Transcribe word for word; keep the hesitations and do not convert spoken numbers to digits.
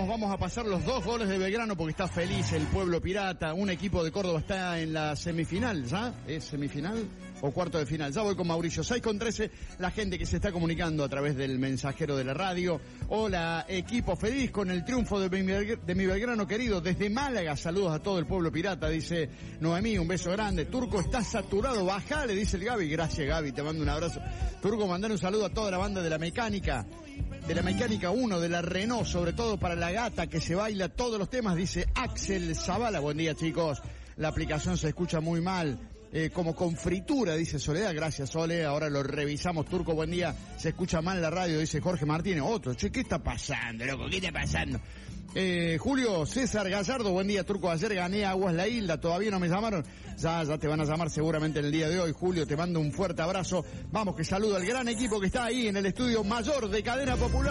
vamos, vamos a pasar los dos goles de Belgrano porque está feliz el pueblo pirata. Un equipo de Córdoba está en la semifinal, ¿ya? ¿Es semifinal o cuarto de final? Ya voy con Mauricio. seis con trece, la gente que se está comunicando a través del mensajero de la radio. Hola, equipo, feliz con el triunfo de mi, de mi Belgrano querido. Desde Málaga, saludos a todo el pueblo pirata, dice Noemí, un beso grande. Turco, está saturado, bajale, dice el Gaby. Gracias, Gaby, te mando un abrazo. Turco, mandar un saludo a toda la banda de la mecánica. De la Mecánica uno, de la Renault, sobre todo para la gata que se baila todos los temas, dice Axel Zavala. Buen día, chicos. La aplicación se escucha muy mal, eh, como con fritura, dice Soledad. Gracias, Sole. Ahora lo revisamos. Turco, buen día. Se escucha mal la radio, dice Jorge Martínez. Otro, che, ¿qué está pasando, loco? ¿Qué está pasando? Eh, Julio César Gallardo, buen día, Turco. Ayer gané Aguas La Hilda, todavía no me llamaron. Ya, ya te van a llamar seguramente en el día de hoy. Julio, te mando un fuerte abrazo. Vamos, que saludo al gran equipo que está ahí en el estudio mayor de Cadena Popular.